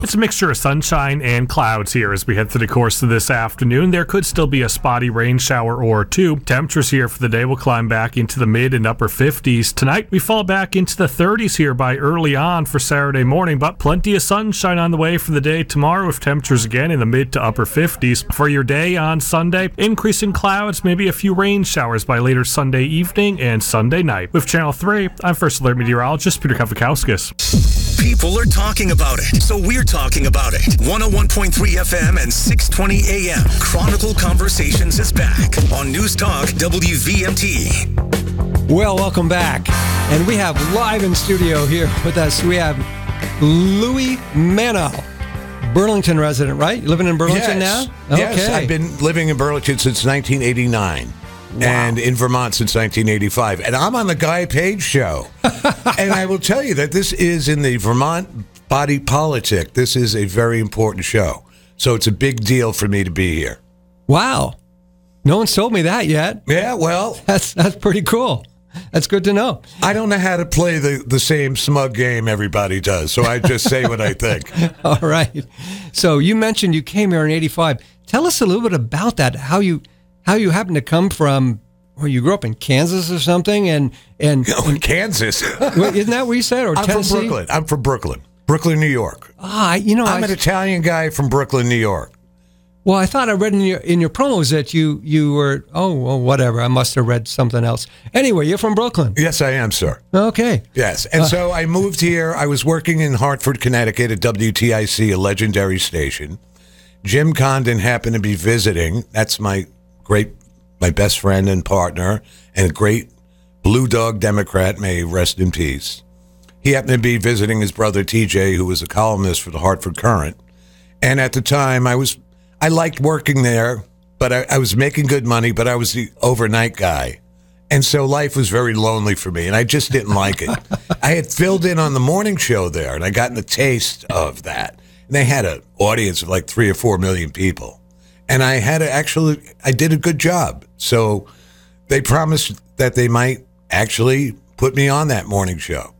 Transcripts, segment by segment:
It's a mixture of sunshine and clouds here as we head through the course of this afternoon. There could still be a spotty rain shower or two. Temperatures here for the day will climb back into the mid and upper 50s. Tonight, we fall back into the 30s here by early on for Saturday morning, but plenty of sunshine on the way for the day tomorrow with temperatures again in the mid to upper 50s. For your day on Sunday, increasing clouds, maybe a few rain showers by later Sunday evening and Sunday night. With Channel 3, I'm First Alert Meteorologist Peter Kavakowskis. People are talking about it, so we're talking about it. 101.3 FM and 620 AM. Chronicle Conversations is back on News Talk WVMT. Well, welcome back. And we have live in studio here with us, we have Louis Manow, Burlington resident, right? You living in Burlington now? Okay. Yes, I've been living in Burlington since 1989. Wow. And in Vermont since 1985. And I'm on the Guy Page Show. And I will tell you that this is in the Vermont body politic. This is a very important show. So it's a big deal for me to be here. Wow. No one's told me that yet. Yeah, well. That's pretty cool. That's good to know. I don't know how to play the same smug game everybody does. So I just say what I think. All right. So you mentioned you came here in 85. Tell us a little bit about that, how you happen to come from, or you grew up in Kansas or something, and Kansas. Well, isn't that what you said? Or I'm Tennessee? from Brooklyn, New York. I'm an Italian guy from Brooklyn, New York. Well, I thought I read in your promos that you were whatever. I must have read something else. Anyway, you're from Brooklyn. Yes, I am, sir. Okay. Yes, and so I moved here. I was working in Hartford, Connecticut at WTIC, a legendary station. Jim Condon happened to be visiting. That's my best friend and partner, and a great Blue Dog Democrat, may he rest in peace. He happened to be visiting his brother TJ, who was a columnist for the Hartford Courant. And at the time, I liked working there, but I was making good money, but I was the overnight guy. And so life was very lonely for me, and I just didn't like it. I had filled in on the morning show there, and I gotten a taste of that. And they had an audience of like 3 or 4 million people. And I did a good job. So they promised that they might actually put me on that morning show.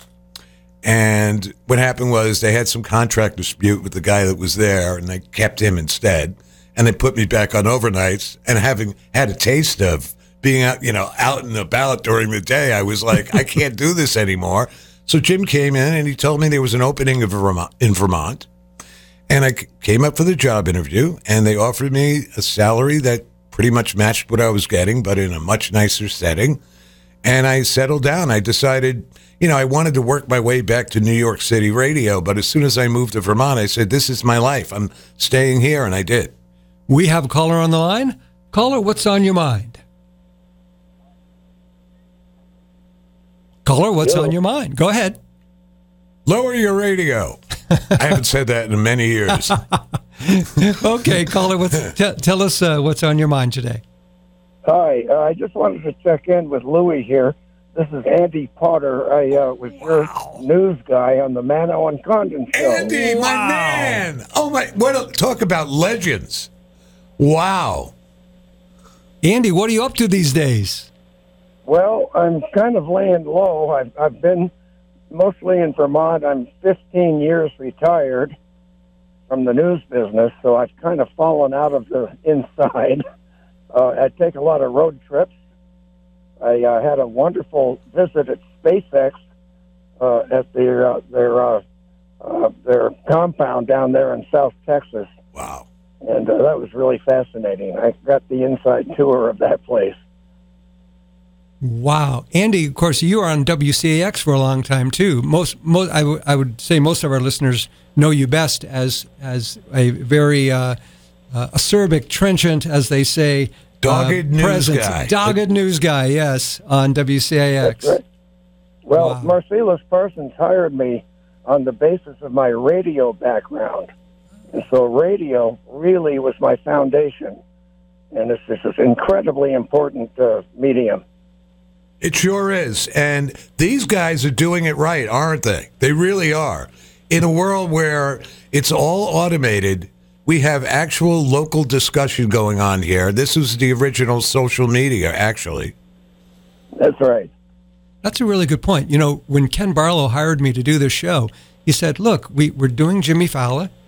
And what happened was they had some contract dispute with the guy that was there, and they kept him instead. And they put me back on overnights. And having had a taste of being out and about during the day, I was like, I can't do this anymore. So Jim came in and he told me there was an opening in Vermont. And I came up for the job interview, and they offered me a salary that pretty much matched what I was getting, but in a much nicer setting. And I settled down. I decided, I wanted to work my way back to New York City radio, but as soon as I moved to Vermont, I said, this is my life. I'm staying here, and I did. We have a caller on the line. Caller, what's on your mind? Caller, what's on your mind? Go ahead. Lower your radio. I haven't said that in many years. Okay, caller, tell us what's on your mind today. Hi, I just wanted to check in with Louis here. This is Andy Potter. I was your news guy on the Manow and Condon show. Andy, my man! Oh my! Talk about legends! Wow, Andy, what are you up to these days? Well, I'm kind of laying low. I've been mostly in Vermont. I'm 15 years retired from the news business, so I've kind of fallen out of the inside. I take a lot of road trips. I had a wonderful visit at SpaceX at their compound down there in South Texas. Wow. And that was really fascinating. I got the inside tour of that place. Wow. Andy, of course, you were on WCAX for a long time, too. I would say most of our listeners know you best as a very acerbic, trenchant, as they say, dogged news guy. Dogged news guy, yes, on WCAX. That's right. Well, Marcellus Parsons hired me on the basis of my radio background. And so radio really was my foundation. And it's just an incredibly important medium. It sure is. And these guys are doing it right, aren't they? They really are. In a world where it's all automated, we have actual local discussion going on here. This was the original social media, actually. That's right. That's a really good point. When Ken Barlow hired me to do this show, he said, look, we're doing Jimmy Fallon.